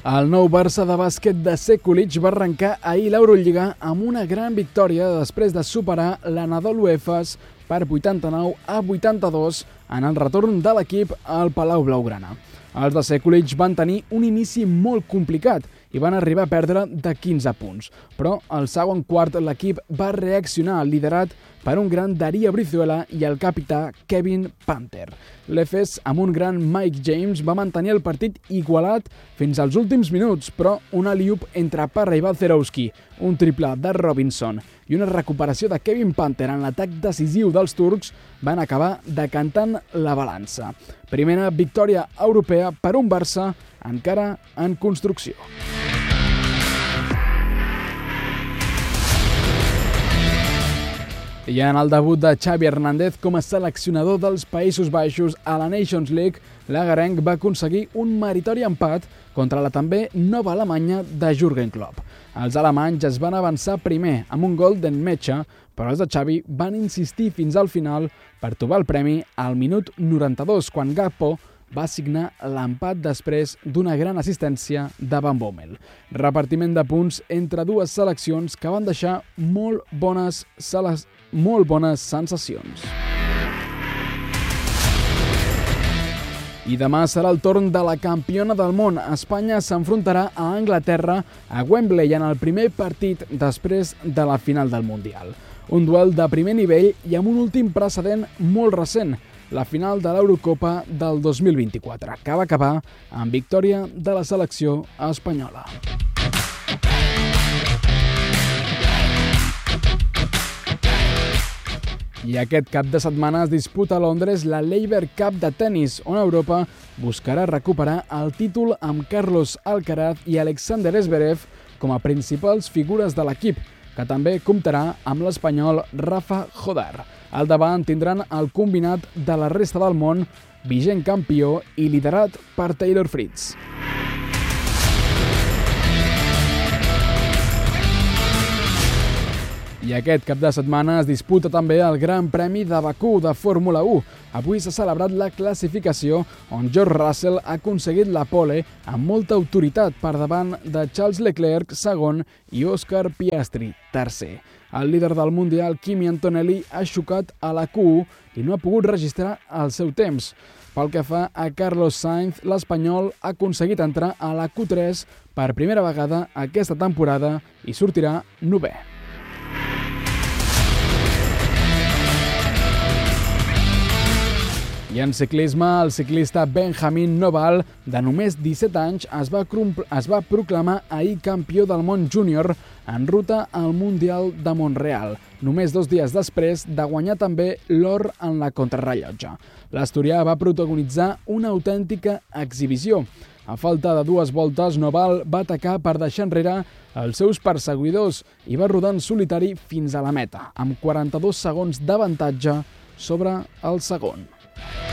El nou Barça de bàsquet de Sekulic va arrencar ahir l'Eurolliga amb una gran victòria després de superar l'Anadolu Efes per 89-82 en el retorn de l'equip al Palau Blaugrana. Els de Sekulic van tenir un inici molt complicat i van arribar a perdre de 15 punts. Però al segon quart l'equip va reaccionar, liderat per un gran Darío Brizuela i el capità Kevin Panther. L'Efes, amb un gran Mike James, va mantenir el partit igualat fins als últims minuts, però un alley-oop entre Parra i Balcerowski, un triple de Robinson i una recuperació de Kevin Panther en l'atac decisiu dels turcs van acabar decantant la balança. Primera victòria europea per un Barça encara en construcció. I en el debut de Xavi Hernández com a seleccionador dels Països Baixos a la Nations League, l'agarenc va aconseguir un meritori empat contra la també nova Alemanya de Jürgen Klopp. Els alemanys es van avançar primer amb un gol d'en Mecha, però els de Xavi van insistir fins al final per trobar el premi al minut 92, quan Gakpo va signar l'empat després d'una gran assistència de Van Bommel. Repartiment de punts entre dues seleccions que van deixar molt bones sensacions. I demà serà el torn de la campiona del món. Espanya s'enfrontarà a Anglaterra a Wembley en el primer partit després de la final del Mundial. Un duel de primer nivell i amb un últim precedent molt recent, la final de l'Eurocopa del 2024, que va acabar amb victòria de la selecció espanyola. I aquest cap de setmana es disputa a Londres la Laver Cup de tennis, on Europa buscarà recuperar el títol amb Carlos Alcaraz i Alexander Zverev com a principals figures de l'equip, que també comptarà amb l'espanyol Rafa Jodar. Al davant tindran el combinat de la resta del món, vigent campió i liderat per Taylor Fritz. I aquest cap de setmana es disputa també el Gran Premi de Bakú de Fórmula 1. Avui s'ha celebrat la classificació on George Russell ha aconseguit la pole amb molta autoritat per davant de Charles Leclerc, segon, i Oscar Piastri, tercer. El líder del Mundial, Kimi Antonelli, ha xocat a la Q1 i no ha pogut registrar el seu temps. Pel que fa a Carlos Sainz, l'espanyol ha aconseguit entrar a la Q3 per primera vegada aquesta temporada i sortirà novè. I en ciclisme, el ciclista Benjamin Noval, de només 17 anys, es va proclamar ahir campió del món júnior en ruta al Mundial de Montreal, només 2 dies després de guanyar també l'or en la contrarrellotge. L'asturià va protagonitzar una autèntica exhibició. A falta de 2 voltes, Noval va atacar per deixar enrere els seus perseguidors i va rodar en solitari fins a la meta, amb 42 segons d'avantatge sobre el segon.